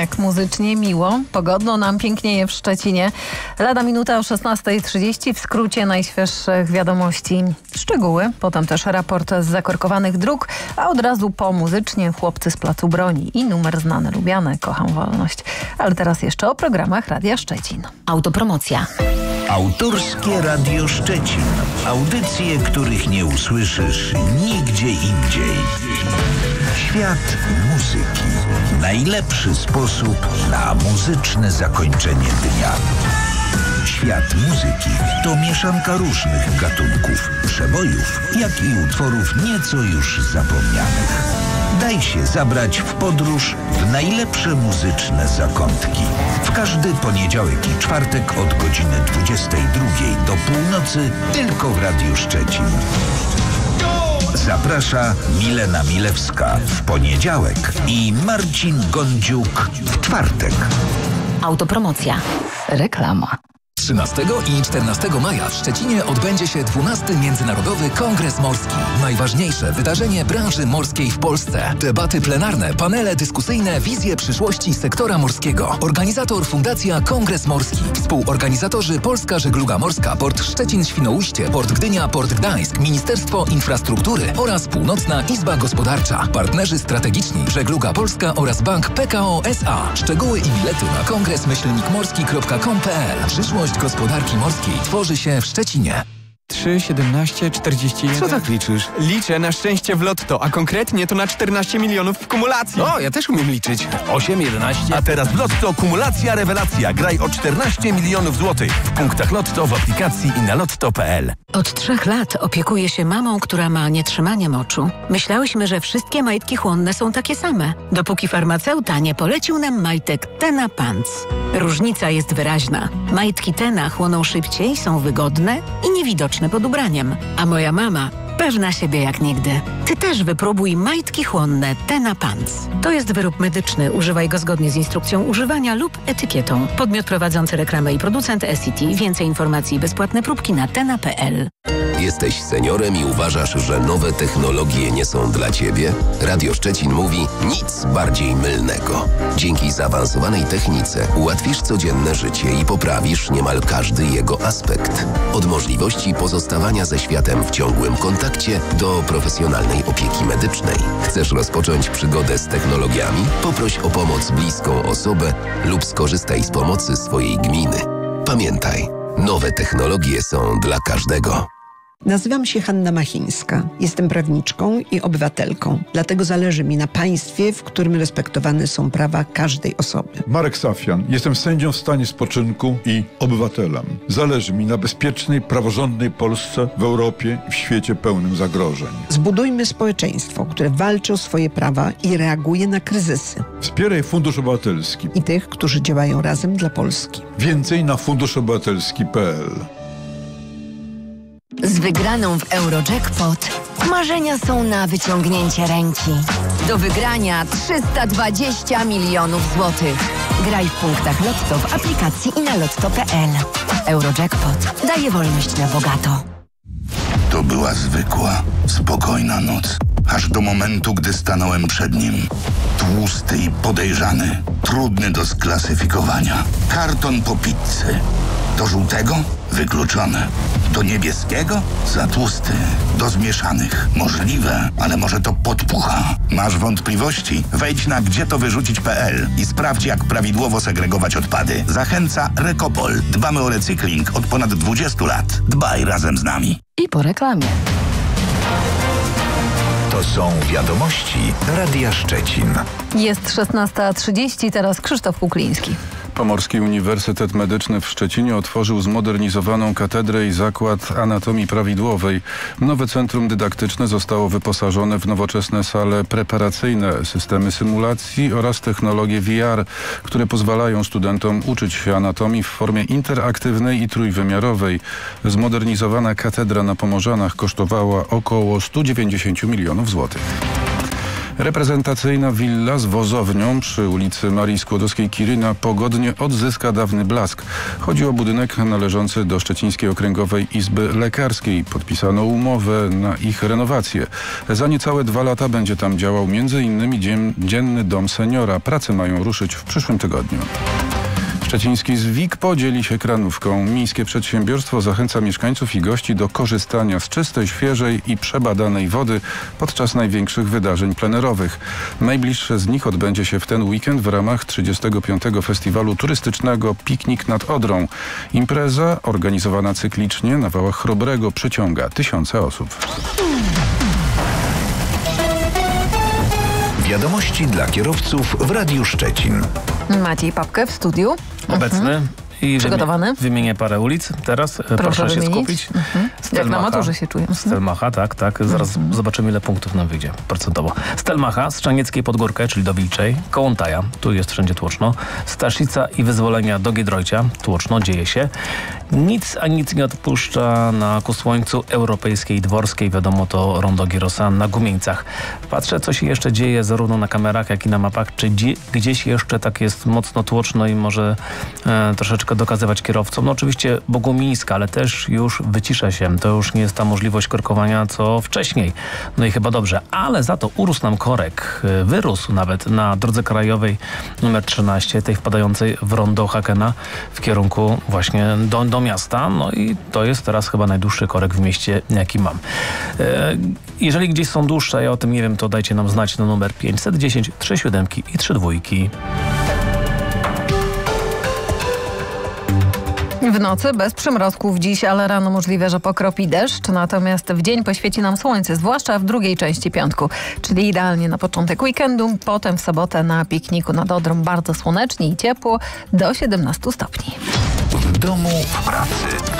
Jak muzycznie miło, pogodno nam pięknieje w Szczecinie. Lada minuta o 16:30, w skrócie najświeższych wiadomości. Szczegóły, potem też raport z zakorkowanych dróg, a od razu po muzycznie chłopcy z Placu Broni i numer znany, lubiany, kocham wolność. Ale teraz jeszcze o programach Radia Szczecin. Autopromocja. Autorskie Radio Szczecin. Audycje, których nie usłyszysz nigdzie indziej. Świat muzyki. Najlepszy sposób na muzyczne zakończenie dnia. Świat muzyki to mieszanka różnych gatunków, przebojów, jak i utworów nieco już zapomnianych. Daj się zabrać w podróż w najlepsze muzyczne zakątki. W każdy poniedziałek i czwartek od godziny 22 do północy tylko w Radiu Szczecin. Zaprasza Milena Milewska w poniedziałek i Marcin Gądziuk w czwartek. Autopromocja. Reklama. 13 i 14 maja w Szczecinie odbędzie się 12. Międzynarodowy Kongres Morski. Najważniejsze wydarzenie branży morskiej w Polsce. Debaty plenarne, panele dyskusyjne, wizje przyszłości sektora morskiego. Organizator Fundacja Kongres Morski. Współorganizatorzy Polska Żegluga Morska, Port Szczecin-Świnoujście, Port Gdynia, Port Gdańsk, Ministerstwo Infrastruktury oraz Północna Izba Gospodarcza. Partnerzy strategiczni Żegluga Polska oraz Bank PKO SA. Szczegóły i bilety na kongres-morski.com.pl. Przyszłość gospodarki morskiej tworzy się w Szczecinie. 3, 17, 41... Co tak liczysz? Liczę na szczęście w lotto, a konkretnie to na 14 milionów w kumulacji. O, ja też umiem liczyć. 8, 11... A teraz w Lotto kumulacja rewelacja. Graj o 14 milionów złotych. W punktach Lotto, w aplikacji i na lotto.pl. Od 3 lat opiekuję się mamą, która ma nietrzymanie moczu. Myślałyśmy, że wszystkie majtki chłonne są takie same, dopóki farmaceuta nie polecił nam majtek Tena Pants. Różnica jest wyraźna. Majtki Tena chłoną szybciej, są wygodne i niewidoczne pod ubraniem. A moja mama pewna siebie jak nigdy. Ty też wypróbuj majtki chłonne Tena Pants. To jest wyrób medyczny. Używaj go zgodnie z instrukcją używania lub etykietą. Podmiot prowadzący reklamę i producent SCT. Więcej informacji i bezpłatne próbki na tena.pl. Jesteś seniorem i uważasz, że nowe technologie nie są dla Ciebie? Radio Szczecin mówi nic bardziej mylnego. Dzięki zaawansowanej technice ułatwisz codzienne życie i poprawisz niemal każdy jego aspekt. Od możliwości pozostawania ze światem w ciągłym kontakcie do profesjonalnej opieki medycznej. Chcesz rozpocząć przygodę z technologiami? Poproś o pomoc bliską osobę lub skorzystaj z pomocy swojej gminy. Pamiętaj, nowe technologie są dla każdego. Nazywam się Hanna Machińska. Jestem prawniczką i obywatelką. Dlatego zależy mi na państwie, w którym respektowane są prawa każdej osoby. Marek Safian. Jestem sędzią w stanie spoczynku i obywatelem. Zależy mi na bezpiecznej, praworządnej Polsce w Europie i w świecie pełnym zagrożeń. Zbudujmy społeczeństwo, które walczy o swoje prawa i reaguje na kryzysy. Wspieraj Fundusz Obywatelski I tych, którzy działają razem dla Polski. Więcej na funduszobywatelski.pl. Z wygraną w Eurojackpot marzenia są na wyciągnięcie ręki. Do wygrania 320 milionów złotych. Graj w punktach Lotto w aplikacji i na lotto.pl. Eurojackpot daje wolność na bogato. To była zwykła, spokojna noc. Aż do momentu, gdy stanąłem przed nim. Tłusty i podejrzany, trudny do sklasyfikowania. Karton po pizzy. Do żółtego? Wykluczone. Do niebieskiego? Za tłusty. Do zmieszanych? Możliwe, ale może to podpucha. Masz wątpliwości? Wejdź na gdzietowyrzucić.pl i sprawdź, jak prawidłowo segregować odpady. Zachęca Rekopol. Dbamy o recykling od ponad 20 lat. Dbaj razem z nami. I po reklamie. To są wiadomości Radia Szczecin. Jest 16:30, teraz Krzysztof Kukliński. Pomorski Uniwersytet Medyczny w Szczecinie otworzył zmodernizowaną katedrę i zakład anatomii prawidłowej. Nowe centrum dydaktyczne zostało wyposażone w nowoczesne sale preparacyjne, systemy symulacji oraz technologie VR, które pozwalają studentom uczyć się anatomii w formie interaktywnej i trójwymiarowej. Zmodernizowana katedra na Pomorzanach kosztowała około 190 milionów złotych. Reprezentacyjna willa z wozownią przy ulicy Marii Skłodowskiej-Curie pogodnie odzyska dawny blask. Chodzi o budynek należący do Szczecińskiej Okręgowej Izby Lekarskiej. Podpisano umowę na ich renowację. Za niecałe 2 lata będzie tam działał m.in. dzienny dom seniora. Prace mają ruszyć w przyszłym tygodniu. Szczeciński Zwik podzieli się kranówką. Miejskie przedsiębiorstwo zachęca mieszkańców i gości do korzystania z czystej, świeżej i przebadanej wody podczas największych wydarzeń plenerowych. Najbliższe z nich odbędzie się w ten weekend w ramach 35. Festiwalu Turystycznego Piknik nad Odrą. Impreza, organizowana cyklicznie na wałach Chrobrego, przyciąga tysiące osób. Wiadomości dla kierowców w Radiu Szczecin. Maciej Papke w studiu. Obecny. I Przygotowany? Wymienię parę ulic. Teraz proszę się skupić. Jak na maturze się czuję. Stelmacha, tak. Zaraz zobaczymy, ile punktów nam wyjdzie procentowo. Stelmacha, Strzanieckiej pod Górkę, czyli do Wilczej. Kołątaja, tu jest wszędzie tłoczno. Staszica i Wyzwolenia do Giedroycia, tłoczno, dzieje się. Nic nie odpuszcza ku słońcu Europejskiej Dworskiej. Wiadomo, to rondo Girosa na Gumieńcach. Patrzę, co się jeszcze dzieje zarówno na kamerach, jak i na mapach. Czy gdzieś jeszcze tak jest mocno tłoczno i może troszeczkę dokazywać kierowcom. No oczywiście Bogumińska, ale też już wycisza się. To już nie jest ta możliwość korkowania, co wcześniej. No i chyba dobrze. Ale za to urósł nam korek. Wyrósł nawet na drodze krajowej numer 13, tej wpadającej w rondo Hakena w kierunku właśnie do miasta. No i to jest teraz chyba najdłuższy korek w mieście, jaki mam. Jeżeli gdzieś są dłuższe, ja o tym nie wiem, to dajcie nam znać na numer 510 37 i 32. W nocy bez przymrozków dziś, ale rano możliwe, że pokropi deszcz. Natomiast w dzień poświeci nam słońce, zwłaszcza w drugiej części piątku, czyli idealnie na początek weekendu. Potem w sobotę na pikniku nad Odrą bardzo słonecznie i ciepło do 17 stopni. W domu, w pracy,